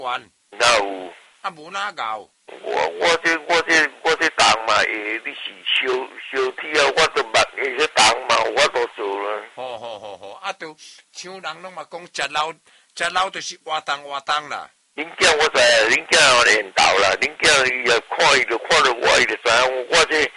完。 哪有？ 啊，无哪搞？ 我这当嘛，你是小体啊，我都捌这当嘛，我都做了。 好，啊，都像人拢嘛讲，食老就是活动啦。 恁囝我知啊，恁囝练到啦，恁囝伊也看伊就看到我，伊就知影我这，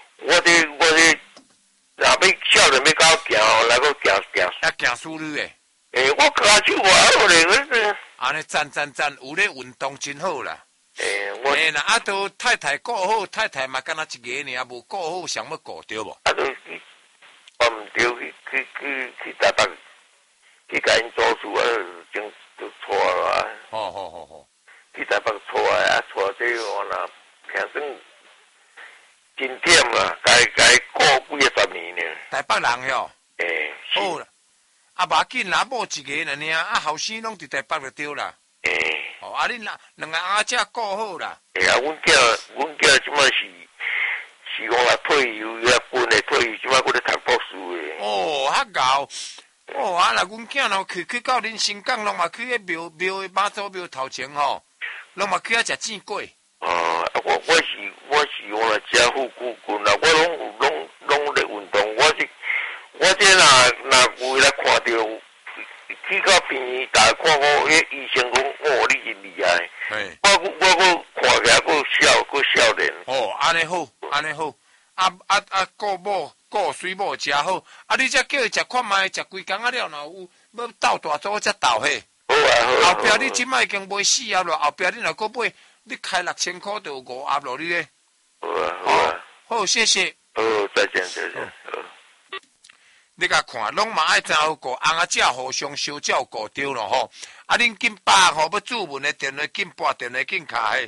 若要少年要搞行，来个行。 啊，行输女诶。 我骹手无好咧， 安尼赞，有咧运动真好啦。 我啊，都太太顾好，太太嘛干那一个尔，无顾好，想要顾对无？ 啊，都我毋对，去台北，去甲因做事啊，就错啦。 好。 去台北错啊，错这我若平生真忝啦，该过几10年呢。 台北人哟。好啦。啊，无要紧啦，某一个人尔，啊，后生拢伫台北就对啦。啊，恁两个阿姐顾好啦。 阮囝即摆是讲啊退休，本来退休，即摆佫咧读博士诶。 较高。啊，若阮囝若去到恁新港，拢嘛去迄庙诶妈祖庙头前吼，拢嘛去遐食煎粿。 我是讲啦，食富古棍啦，我拢咧运动，我这若有来看到。去到边，大家看我，迄医生讲，你真厉害。我看起来佫少年。 安尼好。啊，顾某顾水某食好。啊，你才叫伊食看卖，食规工啊了，若有要斗大组才斗嘿。 好啊。 后壁你即摆已经卖4盒了，后壁你若搁买，你开6000块就有5盒咯，你咧。 好啊。 好，谢谢。 再见。 你甲看，拢嘛爱真好顾，翁仔姐互相相照顾着咯吼。啊，恁紧把吼要注文的电话紧拨电话紧卡嘿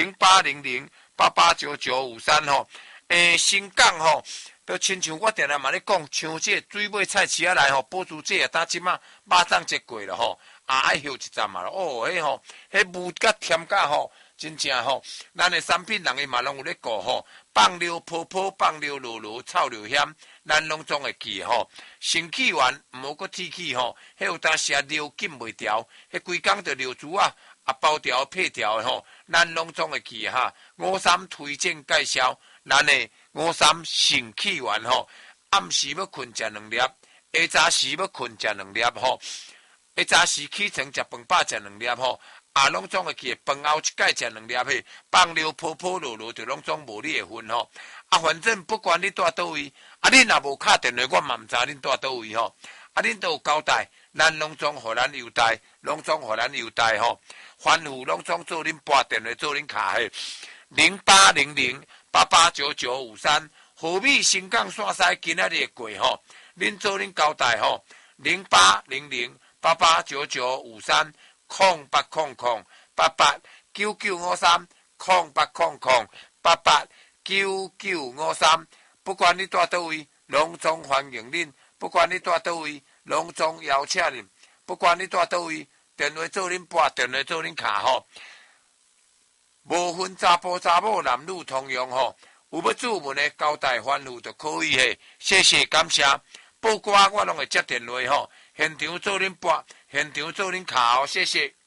，0800889953吼。新港吼，都亲像我定定嘛咧讲，像这水尾菜市来吼，保珠这呾即马肉粽节过了吼，爱休一站嘛咯。迄吼，迄物甲添甲吼，真正吼，咱的产品人伊嘛拢有咧顾吼。放流泡泡，放流露露，臭流险，咱拢总会记吼。生气完毋好搁提起吼，迄有当时流紧袂调，迄规工着流珠啊，包条配条的吼，咱拢总会记哈。53推荐介绍，咱的53生气丸吼，暗时要困食2粒，下早时要困食2粒吼，下早时起床食饭饱食2粒吼。拢总会记，饭后一盖食2粒嘿，放流泡泡露露，就拢总无你的份吼。反正不管你住倒位，恁若无敲电话，我嘛毋知恁住倒位吼。恁都有交代，咱拢总互咱优待，吼。反复拢总做恁拨电话，做恁卡嘿。0800889953，河美新港线西今仔日会过吼。恁做恁交代吼。0800889953。0800889953，不管你住倒位，拢总欢迎恁；不管你住倒位，拢总邀请恁；不管你住倒位，电话做恁拨，电话做恁卡吼。无分查甫查某，男女通用吼。有要注文的交代反复就可以嘿。谢谢感谢，报歌我拢会接电话吼。现场做恁拨，现场做恁卡哦，谢谢。